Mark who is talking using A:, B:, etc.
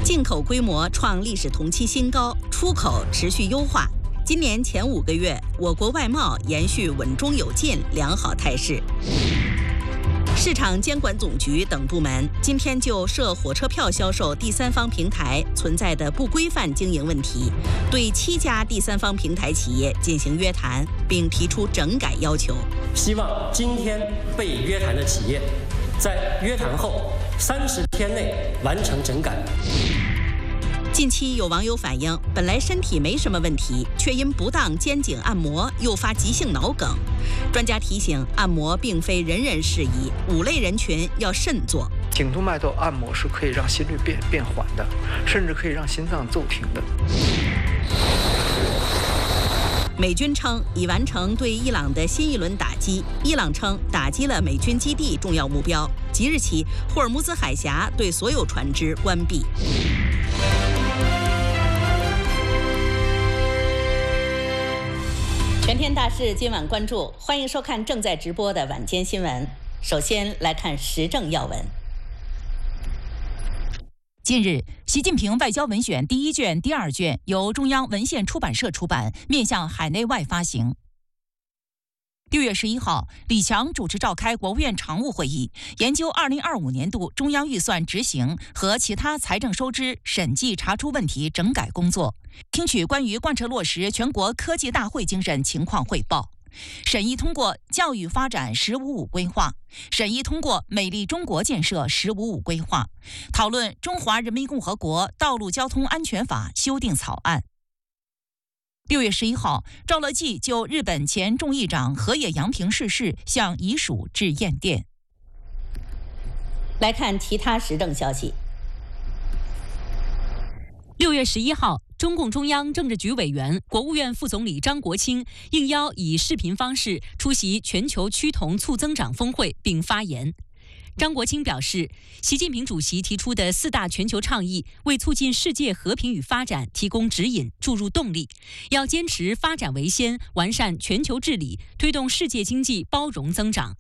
A: 进口规模创历史同期新高，出口持续优化。今年前5个月，我国外贸延续稳中有进良好态势。市场监管总局等部门今天就涉火车票销售第三方平台存在的不规范经营问题，对7家第三方平台企业进行约谈，并提出整改要求。
B: 希望今天被约谈的企业，在约谈后30天内完成整改。
A: 近期有网友反映，本来身体没什么问题，却因不当肩颈按摩诱发急性脑梗。专家提醒，按摩并非人人适宜，5类人群要慎做。
C: 颈动脉窦按摩是可以让心率变缓的，甚至可以让心脏骤停的。
A: 美军称已完成对伊朗的新一轮打击，伊朗称打击了美军基地重要目标。即日起，霍尔木兹海峡对所有船只关闭。全天大事今晚关注，欢迎收看正在直播的晚间新闻。首先来看时政要闻。
D: 近日，习近平外交文选第1卷、第2卷由中央文献出版社出版，面向海内外发行。6月11号，李强主持召开国务院常务会议，研究2025年度中央预算执行和其他财政收支审计查出问题整改工作，听取关于贯彻落实全国科技大会精神情况汇报。审议通过教育发展“15+5”规划，审议通过美丽中国建设“15+5”规划，讨论《中华人民共和国道路交通安全法》修订草案。6月11号，赵乐际就日本前众议长河野洋平逝世向遗属致唁电。
A: 来看其他时政消息。
E: 6月11号，中共中央政治局委员、国务院副总理张国清应邀以视频方式出席全球趋同促增长峰会并发言。张国清表示，习近平主席提出的4大全球倡议为促进世界和平与发展提供指引、注入动力，要坚持发展为先，完善全球治理，推动世界经济包容增长。